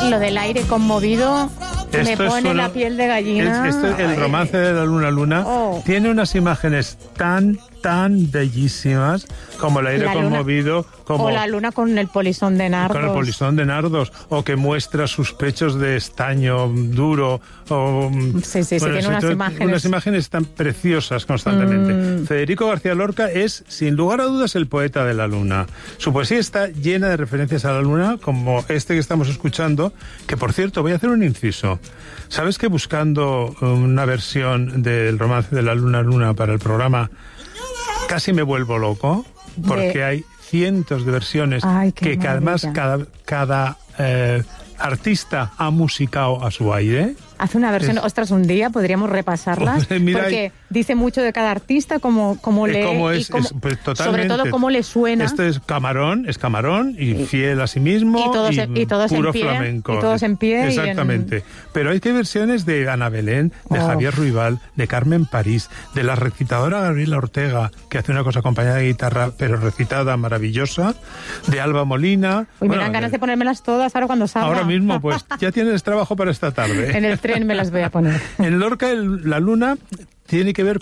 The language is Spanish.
Lo del aire conmovido me pone la piel de gallina. El romance de la luna tiene unas imágenes tan bellísimas como el aire conmovido, como o la luna con el polisón de nardos. Con el polisón de nardos, o que muestra sus pechos de estaño duro. Sí, tiene unas imágenes tan preciosas constantemente. Federico García Lorca es, sin lugar a dudas, el poeta de la luna. Su poesía está llena de referencias a la luna, como este que estamos escuchando, que, por cierto, voy a hacer un inciso. ¿Sabes que buscando una versión del romance de la luna para el programa casi me vuelvo loco? Porque hay cientos de versiones que además cada artista ha musicado a su aire. Hace una versión, ostras, un día podríamos repasarlas, porque dice mucho de cada artista, cómo lee, pues, sobre todo cómo le suena. Este es Camarón y fiel a sí mismo, y todos puro en pie, flamenco. Y todos en pie. Exactamente. Pero hay que versiones de Ana Belén, de Javier Ruibal, de Carmen París, de la recitadora Gabriela Ortega, que hace una cosa acompañada de guitarra, pero recitada maravillosa, de Alba Molina. Me dan ganas de ponérmelas todas ahora cuando salga. Ahora mismo, pues ya tienes trabajo para esta tarde. En el tren me las voy a poner. En Lorca, la luna tiene que ver